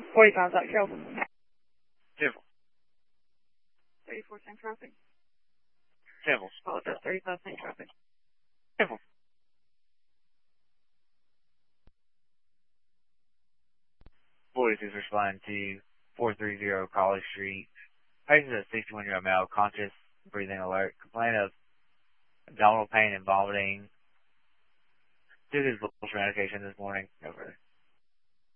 40 pounds out, Joe. Civil. 34 cent traffic. Civil. Apologize, 35 cent traffic. Civil. Voice is responding to 430 College Street. Patient is a 61-year-old male, conscious, breathing alert, complaint of abdominal pain and vomiting. Did his blood pressure medication this morning. Over.